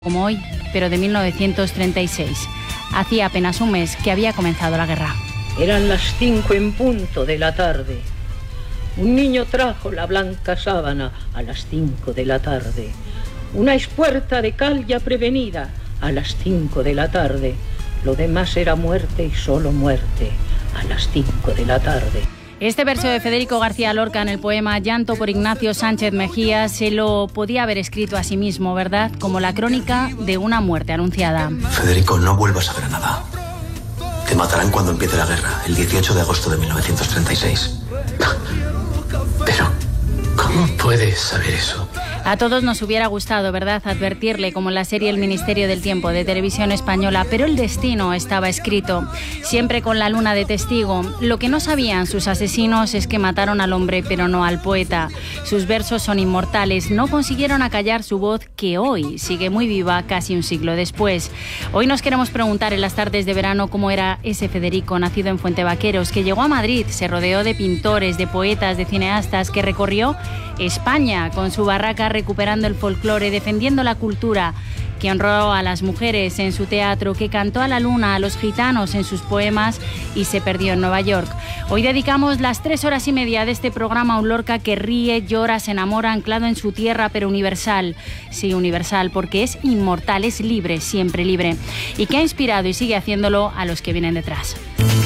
como hoy, pero de 1936. Hacía apenas un mes que había comenzado la guerra. Eran las 5 en punto de la tarde. Un niño trajo la blanca sábana a las 5 de la tarde. Una espuerta de cal ya prevenida a las 5 de la tarde. Lo demás era muerte y solo muerte a las 5 de la tarde. Este verso de Federico García Lorca en el poema Llanto por Ignacio Sánchez Mejía se lo podía haber escrito a sí mismo, ¿verdad? Como la crónica de una muerte anunciada. Federico, no vuelvas a Granada. Te matarán cuando empiece la guerra, el 18 de agosto de 1936. Pero, ¿cómo puedes saber eso? A todos nos hubiera gustado, ¿verdad?, advertirle, como en la serie El Ministerio del Tiempo de Televisión Española, pero el destino estaba escrito, siempre con la luna de testigo. Lo que no sabían sus asesinos es que mataron al hombre, pero no al poeta. Sus versos son inmortales, no consiguieron acallar su voz, que hoy sigue muy viva casi un siglo después. Hoy nos queremos preguntar en las tardes de verano cómo era ese Federico, nacido en Fuentevaqueros, que llegó a Madrid, se rodeó de pintores, de poetas, de cineastas, que recorrió España con su barraca, recuperando el folclore, defendiendo la cultura, que honró a las mujeres en su teatro, que cantó a la luna, a los gitanos en sus poemas y se perdió en Nueva York. Hoy dedicamos las 3 horas y media de este programa a un Lorca que ríe, llora, se enamora, anclado en su tierra, pero universal. Sí, universal, porque es inmortal, es libre, siempre libre, y que ha inspirado y sigue haciéndolo a los que vienen detrás.